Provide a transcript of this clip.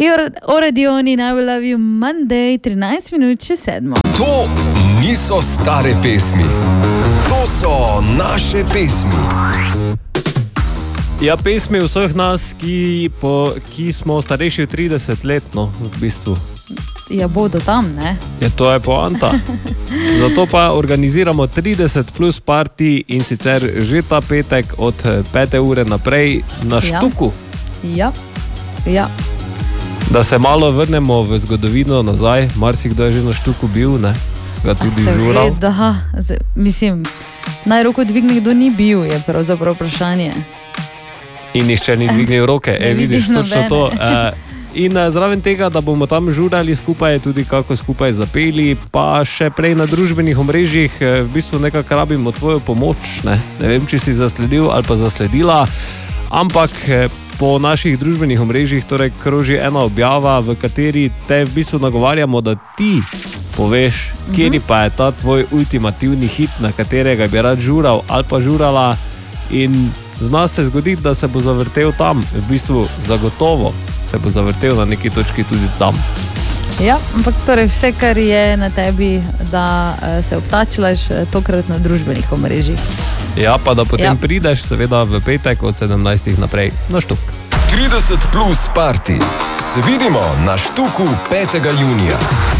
Oradioni, I will love you Monday, 13 minut čez 7. To niso stare pesmi, to so naše pesmi. Ja, pesmi vseh nas, ki smo starejši od 30 let, no, v bistvu. Ja, bodo tam, ne? Ja, to je poanta. Zato pa organiziramo 30 plus party in sicer že ta petek od 5. ure naprej na Štuku. Ja. Da se malo vrnemo v zgodovino nazaj, marsikdo je že na Štuku bil, ne? Ga tudi žural. Mislim, naj roko dvigne, kdo ni bil, je pravzaprav vprašanje. In nihče ni dvignil roke, vidiš, točno to. In zraven tega, da bomo tam žurali skupaj, tudi kako skupaj zapeli, pa še prej na družbenih omrežjih, v bistvu nekako rabimo tvojo pomoč, ne vem, či si zasledil ali pa zasledila, ampak po naših družbenih omrežjih torej kroži ena objava, v kateri te v bistvu nagovarjamo, da ti poveš, kjeri pa je ta tvoj ultimativni hit, na katerega bi rad žural ali pa žurala, in zna se zgoditi, da se bo zavrtel tam, v bistvu zagotovo se bo zavrtel na neki točki tudi tam. Ja, ampak torej vse, kar je na tebi, da se obtačlaš tokrat na družbenih omrežjih. Ja, pa da potem prideš seveda v petek od 17. naprej na Štuk. 30 plus party. Se vidimo na Štuku 5. junija.